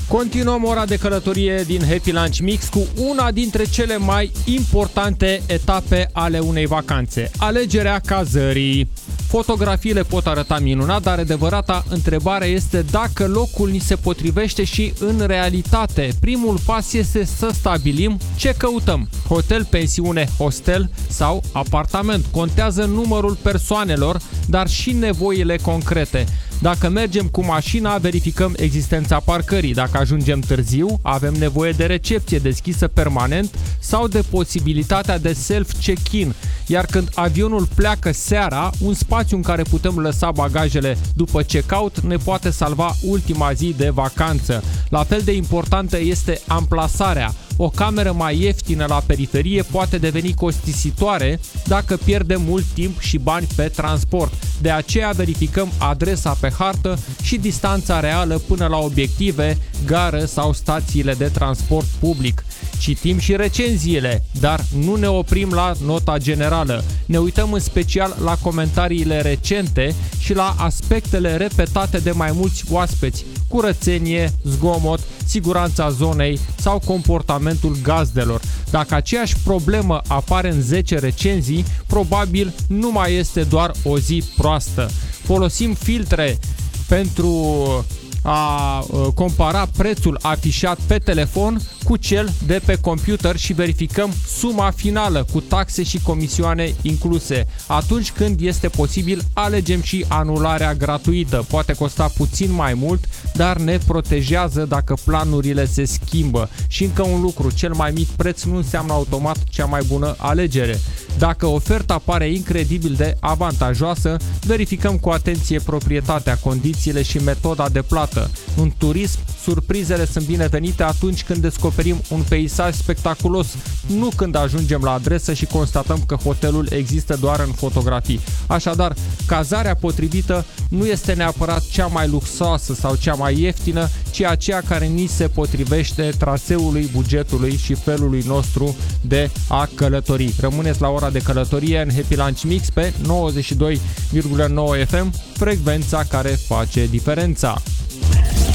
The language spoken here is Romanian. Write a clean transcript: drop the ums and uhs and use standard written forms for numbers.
Continuăm ora de călătorie din Happy Lunch Mix cu una dintre cele mai importante etape ale unei vacanțe, alegerea cazării. Fotografiile pot arăta minunat, dar adevărata întrebare este dacă locul ni se potrivește și în realitate. Primul pas este să stabilim ce căutăm. Hotel, pensiune, hostel sau apartament. Contează numărul persoanelor, dar și nevoile concrete. Dacă mergem cu mașina, verificăm existența parcării. Dacă ajungem târziu, avem nevoie de recepție deschisă permanent sau de posibilitatea de self-check-in. Iar când avionul pleacă seara, un spațiu în care putem lăsa bagajele după check-out ne poate salva ultima zi de vacanță. La fel de importantă este amplasarea. O cameră mai ieftină la periferie poate deveni costisitoare dacă pierdem mult timp și bani pe transport. De aceea verificăm adresa pe hartă și distanța reală până la obiective, gară sau stațiile de transport public. Citim și recenziile, dar nu ne oprim la nota generală. Ne uităm în special la comentariile recente și la aspectele repetate de mai mulți oaspeți: curățenie, zgomot, siguranța zonei sau comportamentul gazdelor. Dacă aceeași problemă apare în 10 recenzii, probabil nu mai este doar o zi proastă. Folosim filtre pentru a compara prețul afișat pe telefon cu cel de pe computer și verificăm suma finală cu taxe și comisioane incluse. Atunci când este posibil, alegem și anularea gratuită. Poate costa puțin mai mult, dar ne protejează dacă planurile se schimbă. Și încă un lucru, cel mai mic preț nu înseamnă automat cea mai bună alegere. Dacă oferta pare incredibil de avantajoasă, verificăm cu atenție proprietatea, condițiile și metoda de plată. În turism, surprizele sunt binevenite atunci când descoperim un peisaj spectaculos, nu când ajungem la adresă și constatăm că hotelul există doar în fotografii. Așadar, cazarea potrivită nu este neapărat cea mai luxoasă sau cea mai ieftină, ci aceea care ni se potrivește traseului, bugetului și felului nostru de a călători. Rămâneți la ora de călătorie în Happy Lunch Mix pe 92,9 FM, frecvența care face diferența.